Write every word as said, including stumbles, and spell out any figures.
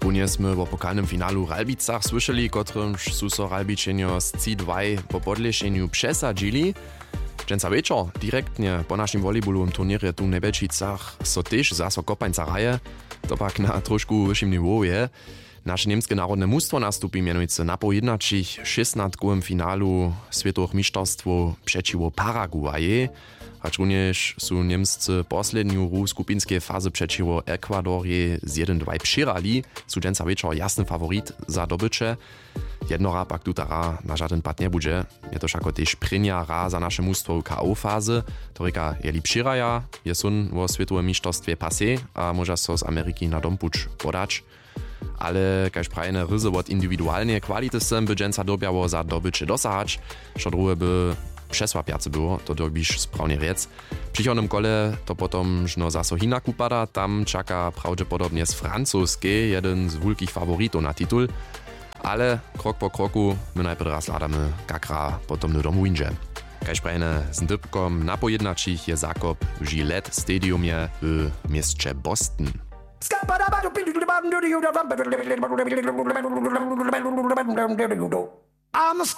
Runje sme o pokalnym finalu Ralbicach słyszeli, kotrymž su so Ralbičenjo z C dva po podlešenju přesadzili. Dženca večer direktnie po našim volejbalowym turnierze tu v Nebečicach so tež zaso kopańca raje, to pak na trošku vyšším nivou je. Naše niemskie narodne mustwo nastupí mianujúce na pojednačich šestnastkovým finálu svetových mišťarstwów przeciwko Paraguaje. Acz również su Niemscy posledniu hru skupinskiej fazy przeciwko Ekwadorje z jeden dva přirali, su dženca večer jasny favorit za dobycze. Jednora pak tutara na żaden pad nie bude. Je to všako tež prinja ra za naše mustwo w K O-fazy. To reka jeli přiraja, je sun vo svetovém mišťarstwie passé a może so z Ameriki na dompuč podać. Ale kaž prajene ryzy od indywidualnej kwality sem by dženca dobiało za dobycze dosahać, što druhe by przesłapiace było, to dobisz sprawnie riec. W przychodnym kole to potom żno zaso hinaku pada, tam czeka prawdopodobnie z francuskiej jeden z wielkich faworitów na titul. Ale krok po kroku my najpierw raz ladamy kakra potom do domu inže. Kaž prajene z dypkom na pojednačich je zakop w Gillette Stadiumie w mieście Boston. I'm a